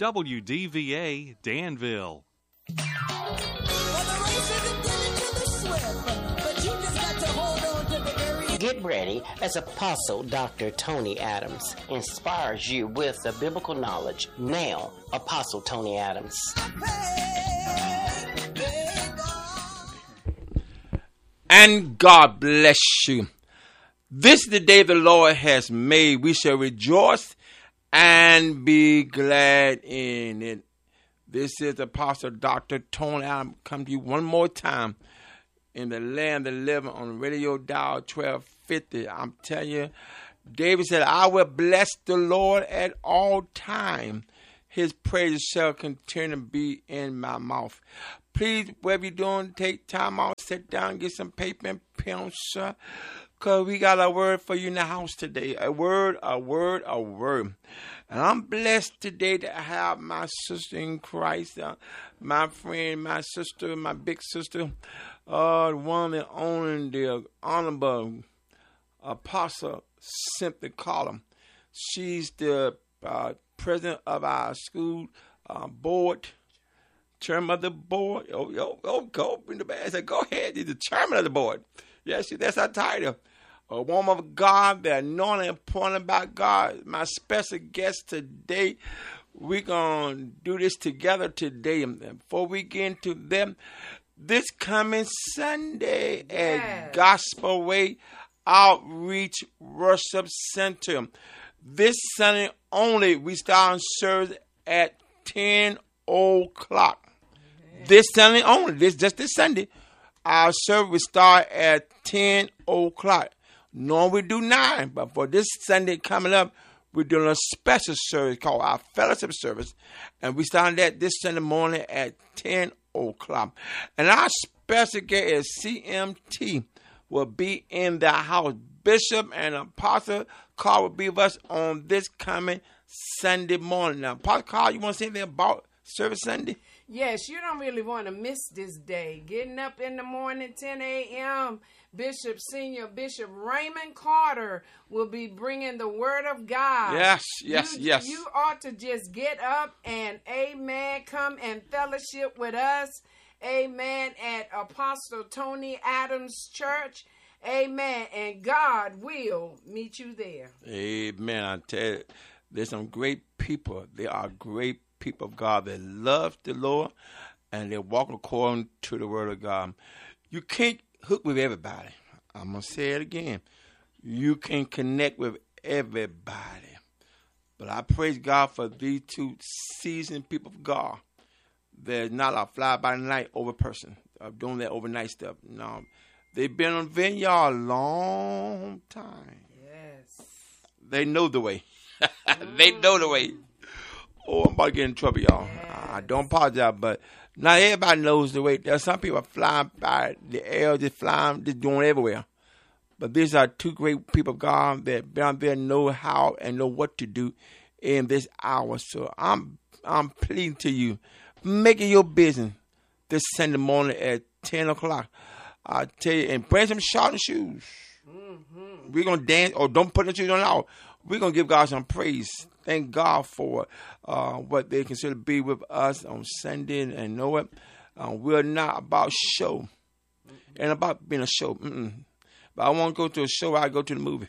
WDVA Danville. Get ready as Apostle Dr. Tony Adams inspires you with the biblical knowledge. Now, Apostle Tony Adams. And God bless you. This is the day the Lord has made. We shall rejoice and be glad in it. This is Apostle Dr. Tony Adams. Come to you one more time in the land of the living on radio dial 1250. I'm telling you, David said, I will bless the Lord at all times. His praise shall continue to be in my mouth. Please, whatever you're doing, take time out, sit down, get some paper and pencil, because we got a word for you in the house today. A word. And I'm blessed today to have my sister in Christ, my friend, my sister, my big sister, the one and only, the Honorable Apostle Cynthia Collum. She's the president of our school board, chairman of the board. Go in the bag. Say, go ahead. She's the chairman of the board. Yes, that's our title. A woman of God, the anointed and appointed by God. My special guest today. We're going to do this together today. And before we get into them, this coming Sunday at Gospel Way Outreach Worship Center. This Sunday only, we start service at 10 o'clock. This Sunday only, just this Sunday, our service will start at 10 o'clock. Normally we do 9, but for this Sunday coming up, we're doing a special service called our fellowship service, and we start that this Sunday morning at 10 o'clock. And our special guest is CMT will be in the house. Bishop and Apostle Carl will be with us on this coming Sunday morning. Now, Apostle Carl, you want to say anything about service Sunday? Yes, you don't really want to miss this day. Getting up in the morning, 10 a.m., Senior Bishop Raymond Carter will be bringing the Word of God. Yes. You ought to just get up and, amen, come and fellowship with us, amen, at Apostle Tony Adams Church, amen, and God will meet you there. Amen. I tell you, there's some great people. They are great people of God that love the Lord and they walk according to the Word of God. You can't hook with everybody. I'm going to say it again. You can connect with everybody. But I praise God for these two seasoned people of God. There's not a fly-by-night over person of doing that overnight stuff. No, they've been on Vineyard a long time. Yes. They know the way. They know the way. Oh, I'm about to get in trouble, y'all. Yes. I don't apologize, but not everybody knows the way. There's some people flying by the air, just flying, just going everywhere. But these are two great people of God that down there know how and know what to do in this hour. So I'm pleading to you, make it your business this Sunday morning at 10 o'clock. I tell you, and bring some shouting shoes. Mm-hmm. We're going to dance, or don't put the shoes on out. We're going to give God some praise. Thank God for what they consider to be with us on Sunday. And know it, we're not about show. And about being a show. But I want to go to a show where I go to the movie.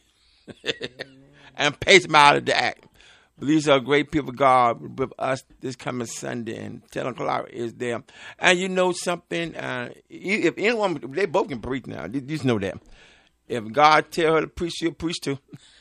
And pace them out of the act. But these are great people of God with us this coming Sunday. And 10 o'clock is there. And you know something? If anyone, they both can preach now. You just know that. If God tell her to preach, she'll preach too.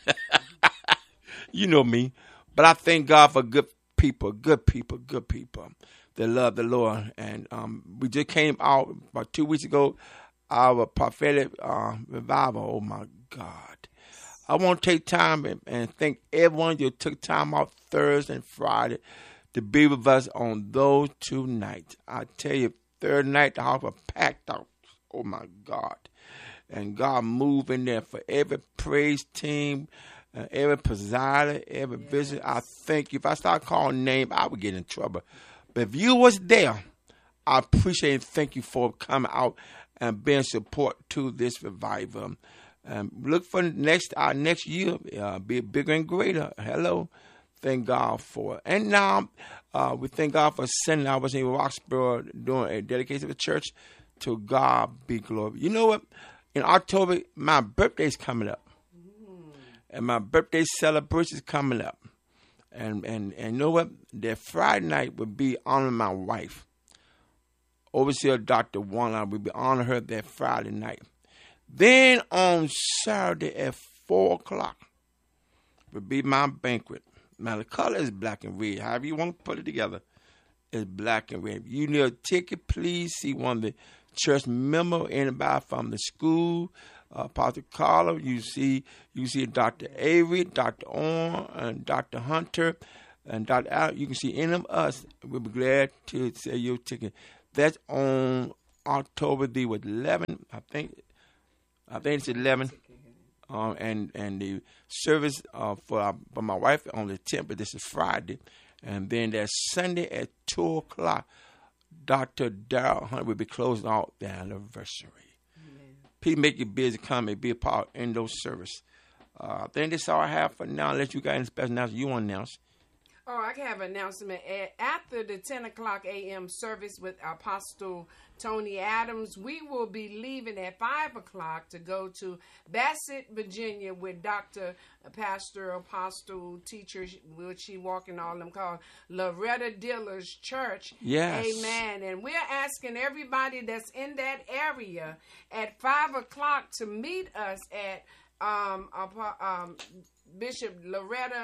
You know me. But I thank God for good people that love the Lord. And we just came out about 2 weeks ago, our prophetic revival. Oh, my God. I want to take time and thank everyone who took time out Thursday and Friday to be with us on those 2 nights. I tell you, third night, the house was packed out. Oh, my God. And God moved in there for every praise team, every presider, every visitor. I thank you. If I start calling names, I would get in trouble. But if you was there, I appreciate and thank you for coming out and being support to this revival. Look for our next year, be bigger and greater. Hello. thank God for it. And now we thank God for sending. I was in Roxborough doing a dedication of the church. To God be glory. You know what? In October, my birthday's coming up. And my birthday celebration is coming up. And you know what? That Friday night would be honoring my wife. Overseer Dr. Warner, we'll be honoring her that Friday night. Then on Saturday at 4 o'clock would be my banquet. Now the color is black and red. However you want to put it together, it's black and red. You need a ticket, please see one of the church member, anybody from the school, Pastor Carla. You see Dr. Avery, Dr. Orr, and Dr. Hunter, and Dr. Al. You can see any of us. We'll be glad to sell your ticket. That's on October the 11th. I think it's 11. And the service for my wife on the 10th, but this is Friday. And then that's Sunday at 2 o'clock. Dr. Darrell Hunter will be closing out the anniversary. Amen. Please make it busy, come and be a part in those service. I think that's all I have for now. Unless you got any special announcement you want to announce. Oh, I can have an announcement. After the 10 o'clock a.m. service with Apostle Tony Adams, we will be leaving at 5 o'clock to go to Bassett, Virginia with Dr. Pastor, Apostle, Teacher, which she walking all them called Loretta Diller's Church. Yes. Amen. And we're asking everybody that's in that area at 5 o'clock to meet us at Bishop Loretta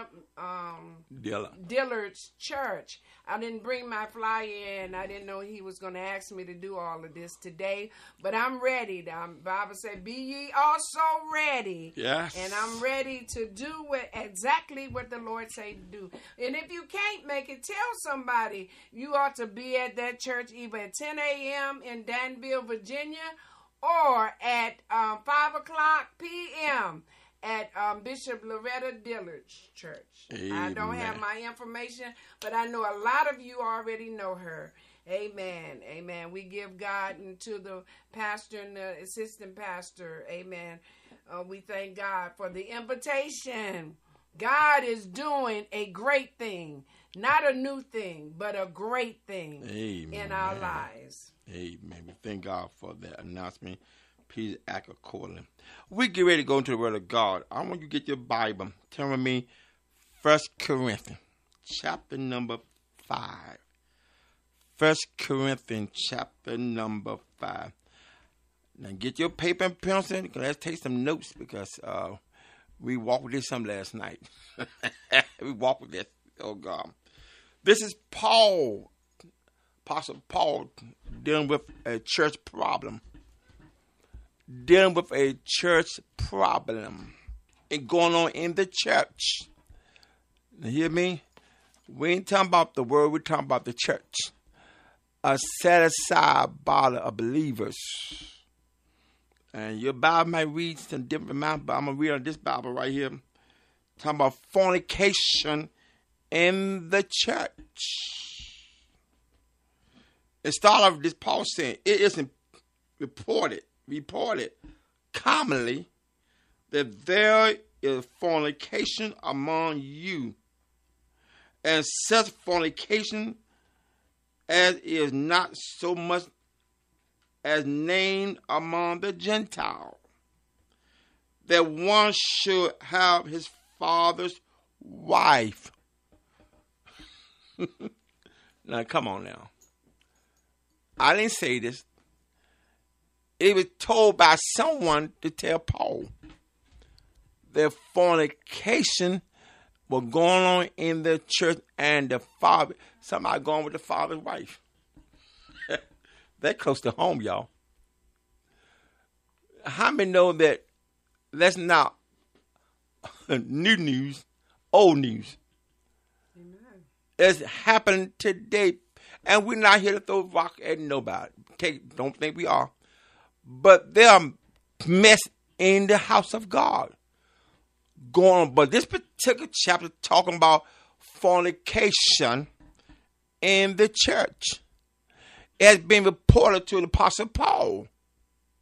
Dillard's Church. I didn't bring my flyer in. I didn't know he was going to ask me to do all of this today, but I'm ready. The Bible said, "Be ye also ready." Yes. And I'm ready to do exactly what the Lord say to do. And if you can't make it, tell somebody you ought to be at that church either at 10 a.m. in Danville, Virginia, or at 5 o'clock p.m. at Bishop Loretta Dillard's Church. Amen. I don't have my information, but I know a lot of you already know her. Amen. Amen. We give God and to the pastor and the assistant pastor. Amen. We thank God for the invitation. God is doing a great thing. Not a new thing, but a great thing. Amen. In our lives. Amen. We thank God for that announcement. Please act accordingly. We get ready to go into the Word of God. I want you to get your Bible. Turn with me, 1 Corinthians, chapter number 5. 1 Corinthians, chapter number 5. Now get your paper and pencil. Let's take some notes because we walked with this some last night. We walked with this. Oh, God. This is Paul, Apostle Paul, dealing with a church problem. Dealing with a church problem and going on in the church. You hear me? We ain't talking about the word, we're talking about the church. A set aside body of believers. And your Bible might read some different amounts, but I'm going to read on this Bible right here. Talking about fornication in the church. It started off with this Paul saying, it isn't reported commonly that there is fornication among you, and such fornication as is not so much as named among the Gentiles, that one should have his father's wife. Now, come on now. I didn't say this. It was told by someone to tell Paul that fornication was going on in the church and the father, somebody going with the father's wife. That close to home, y'all. How many know that that's not new news, old news? Amen. It's happening today. And we're not here to throw rock at nobody. Don't think we are. But there are mess in the house of God going on. But this particular chapter talking about fornication in the church. It has been reported to the Apostle Paul.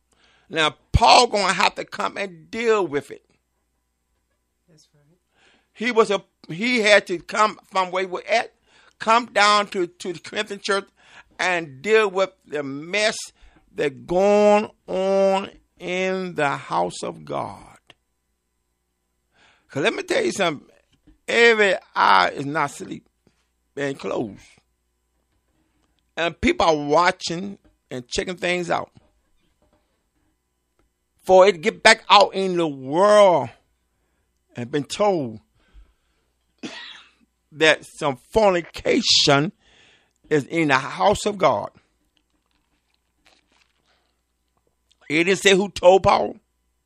Now, Paul going to have to come and deal with it. That's right. he had to come from where he was at, come down to the Corinthian church and deal with the mess that's going on in the house of God. Because let me tell you something. Every eye is not asleep and closed. And people are watching and checking things out. For it to get back out in the world and been told that some fornication is in the house of God. It didn't say who told Paul,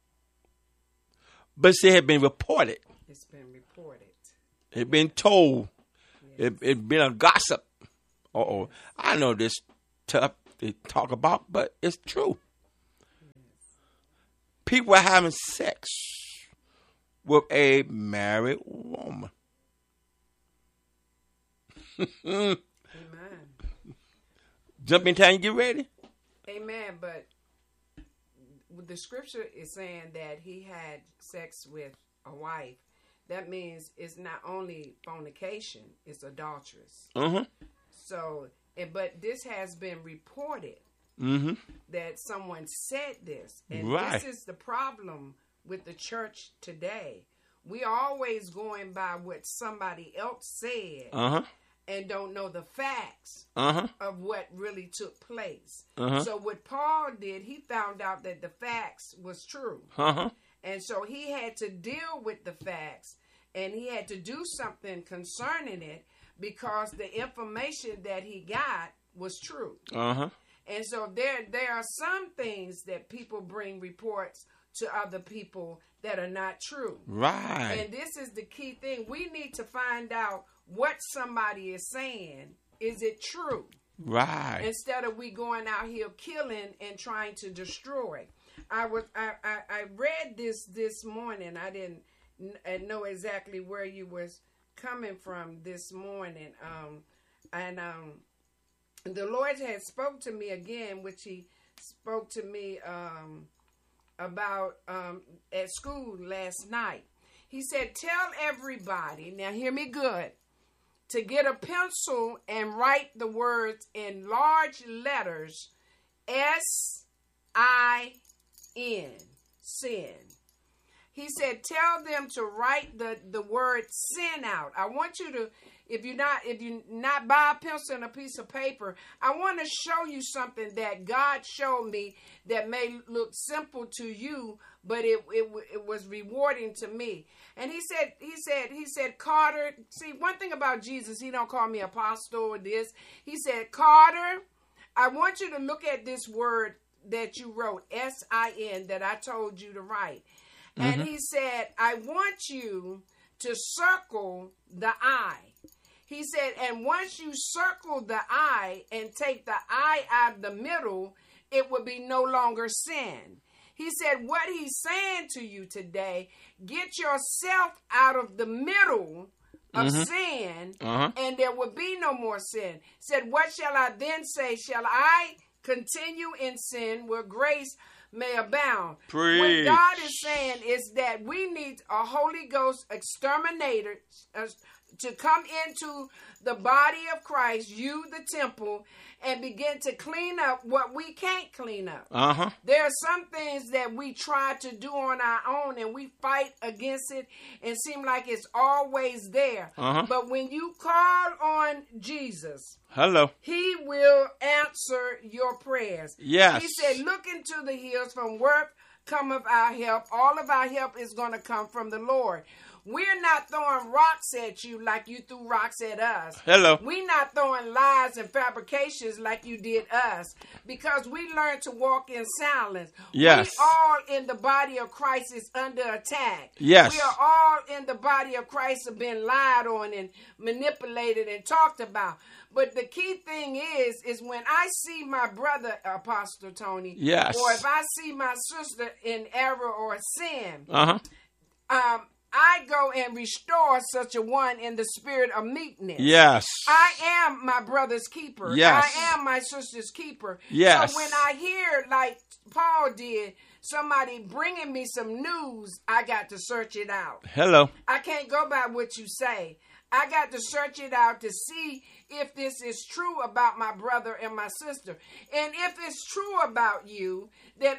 but it had been reported. It's been reported. It's been told. Yes. It's been a gossip. I know this tough to talk about, but it's true. Yes. People are having sex with a married woman. Amen. Jump in time and get ready. Amen. But the scripture is saying that he had sex with a wife. That means it's not only fornication, it's adulterous. Mm-hmm. So, but this has been reported that someone said this. And This is the problem with the church today. We are always going by what somebody else said and don't know the facts of what really took place. So what Paul did, he found out that the facts was true. And so he had to deal with the facts and he had to do something concerning it because the information that he got was true. And so there are some things that people bring reports to other people that are not true. Right. And this is the key thing. We need to find out what somebody is saying. Is it true? Right. Instead of we going out here killing and trying to destroy. I read this morning. I didn't know exactly where you was coming from this morning. The Lord had spoke to me again, which he spoke to me about at school last night. He said, tell everybody, now hear me good, to get a pencil and write the words in large letters, S-I-N, sin. He said, tell them to write the word sin out. I want you to, if you not buy a pencil and a piece of paper, I want to show you something that God showed me that may look simple to you, but it was rewarding to me. And he said, Carter, see, one thing about Jesus, he don't call me apostle or this. He said, Carter, I want you to look at this word that you wrote, S-I-N, that I told you to write. And he said, I want you to circle the I. He said, and once you circle the I and take the I out of the middle, it will be no longer sin. He said, what he's saying to you today, get yourself out of the middle of sin, and there will be no more sin. He said, what shall I then say? Shall I continue in sin where grace may abound? Preach. What God is saying is that we need a Holy Ghost exterminator to come into the body of Christ, you the temple, and begin to clean up what we can't clean up. There are some things that we try to do on our own and we fight against it and seem like it's always there. But when you call on Jesus, he will answer your prayers. Yes. He said, look into the hills from where cometh our help. All of our help is going to come from the Lord. We're not throwing rocks at you like you threw rocks at us. We're not throwing lies and fabrications like you did us, because we learned to walk in silence. Yes. We all in the body of Christ is under attack. Yes. We are all in the body of Christ have been lied on and manipulated and talked about. But the key thing is when I see my brother, Apostle Tony, yes, or if I see my sister in error or sin, I go and restore such a one in the spirit of meekness. Yes. I am my brother's keeper. Yes. I am my sister's keeper. Yes. So when I hear, like Paul did, somebody bringing me some news, I got to search it out. Hello. I can't go by what you say. I got to search it out to see if this is true about my brother and my sister. And if it's true about you, then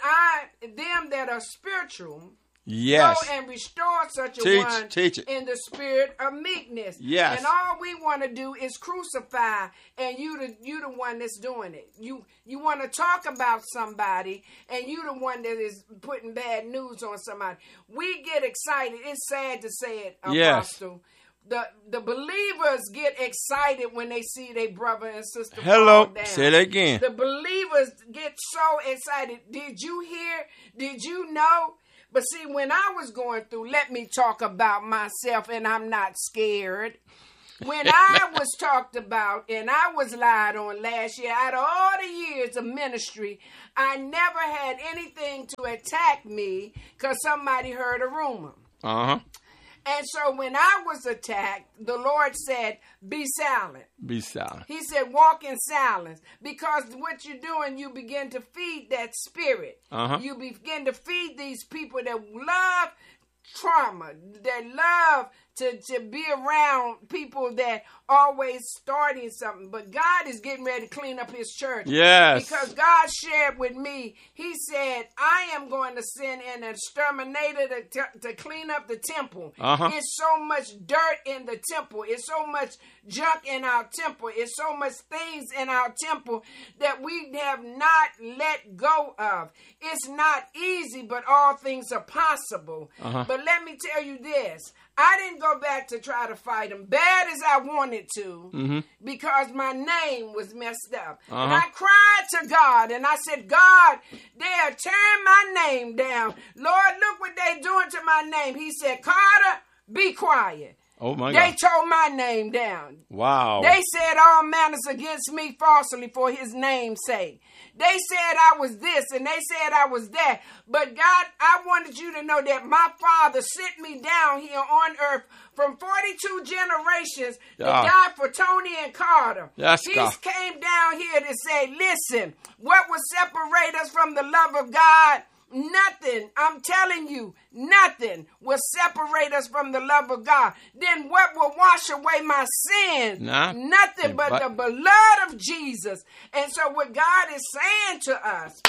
them that are spiritual, Yes. go and restore such a one teach it. in the spirit of meekness. Yes. And all we want to do is crucify, and you the one that's doing it. You want to talk about somebody, and you the one that is putting bad news on somebody. We get excited. It's sad to say it, Apostle. The believers get excited when they see their brother and sister Hello. fall down. Say it again. The believers get so excited. Did you hear? Did you know? But see, when I was going through, let me talk about myself, and I'm not scared. When I was talked about and I was lied on last year, out of all the years of ministry, I never had anything to attack me because somebody heard a rumor. Uh-huh. And so when I was attacked, the Lord said, be silent. Be silent. He said, walk in silence. Because what you're doing, you begin to feed that spirit. Uh-huh. You begin to feed these people that love trauma, that love to be around people that always starting something. But God is getting ready to clean up his church. Yes. Because God shared with me, he said, I am going to send an exterminator to clean up the temple. Uh-huh. It's so much dirt in the temple. It's so much junk in our temple. It's so much things in our temple that we have not let go of. It's not easy, but all things are possible. Uh-huh. But let me tell you this. I didn't go back to try to fight him bad as I wanted to because my name was messed up. Uh-huh. And I cried to God and I said, God, they are tearing my name down. Lord, look what they're doing to my name. He said, Carter, be quiet. Oh, my They God. tore my name down. Wow. They said all manners against me falsely for his name's sake. They said I was this and they said I was that. But God, I wanted you to know that my Father sent me down here on earth from 42 generations to die for Tony and Carter. Yes, He God. came down here to say, listen, what would separate us from the love of God? Nothing. I'm telling you, nothing will separate us from the love of God. Then what will wash away my sins? Nothing but the blood of Jesus. And so what God is saying to us,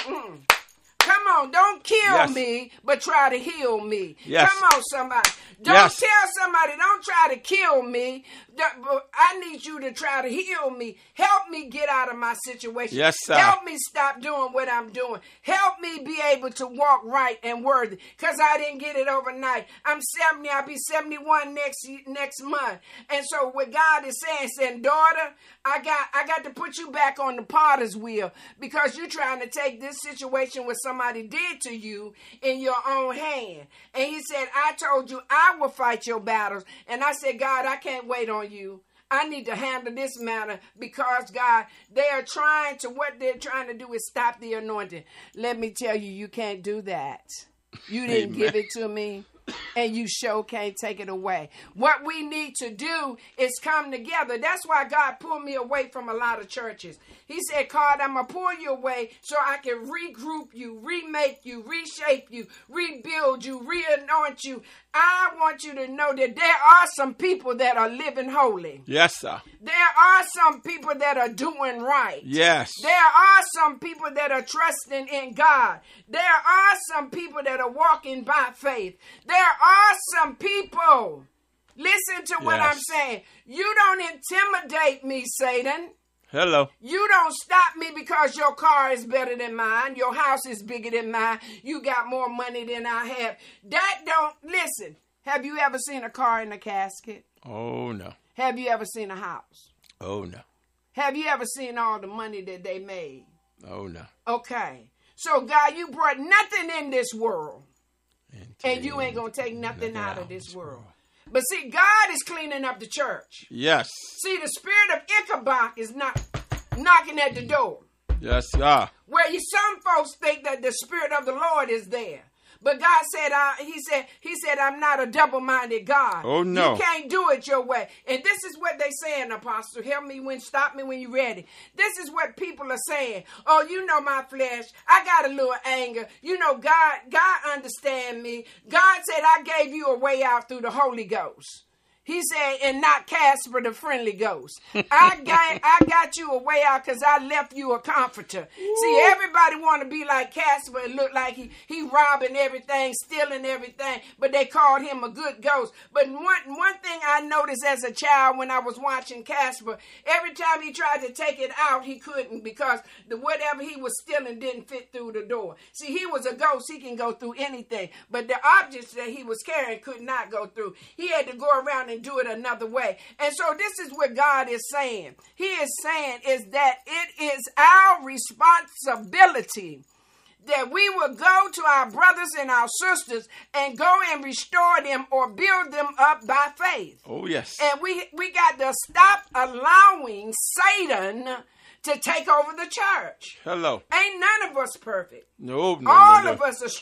come on, don't kill me, but try to heal me. Yes. Come on, somebody. Don't tell somebody, don't try to kill me. I need you to try to heal me. Help me get out of my situation. Yes, sir. Help me stop doing what I'm doing. Help me be able to walk right and worthy. Because I didn't get it overnight. I'm 70. I'll be 71 next month. And so what God is saying, daughter, I got to put you back on the potter's wheel because you're trying to take this situation what somebody did to you in your own hand. And he said, I told you I will fight your battles. And I said, God, I can't wait on you. I need to handle this matter because, God, what they're trying to do is stop the anointing. Let me tell you, you can't do that. You didn't give it to me. And you sure can't take it away. What we need to do is come together. That's why God pulled me away from a lot of churches. He said, Carter, I'm going to pull you away so I can regroup you, remake you, reshape you, rebuild you, re-anoint you. I want you to know that there are some people that are living holy. Yes, sir. There are some people that are doing right. Yes. There are some people that are trusting in God. There are some people that are walking by faith. There are some people. Listen to what I'm saying. You don't intimidate me, Satan. Hello. You don't stop me because your car is better than mine. Your house is bigger than mine. You got more money than I have. Listen, have you ever seen a car in a casket? Oh, no. Have you ever seen a house? Oh, no. Have you ever seen all the money that they made? Oh, no. Okay. So, God, you brought nothing in this world. And you ain't going to take nothing out of this world. But see, God is cleaning up the church. Yes. See, the spirit of Ichabod is not knocking at the door. Yes, sir. Where some folks think that the spirit of the Lord is there. But God said, he said, I'm not a double-minded God. Oh, no. You can't do it your way. And this is what they saying, Apostle. Stop me when you're ready. This is what people are saying. Oh, you know my flesh. I got a little anger. You know, God understand me. God said, I gave you a way out through the Holy Ghost. He said, and not Casper the friendly ghost. I got you a way out because I left you a comforter. Ooh. See, everybody want to be like Casper and look like he robbing everything, stealing everything, but they called him a good ghost. But one thing I noticed as a child when I was watching Casper, every time he tried to take it out, he couldn't because whatever he was stealing didn't fit through the door. See, he was a ghost. He can go through anything, but the objects that he was carrying could not go through. He had to go around and do it another way. And so this is what God is saying. He is saying is that it is our responsibility that we will go to our brothers and our sisters and go and restore them or build them up by faith. Oh, yes. And we got to stop allowing Satan to take over the church. Hello. Ain't none of us perfect. No. All of us are